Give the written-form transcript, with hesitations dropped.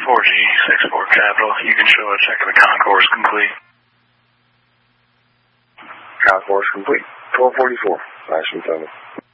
4G, 64 Capital. You can show a check of the concourse complete. Concourse complete. 1244. Nice and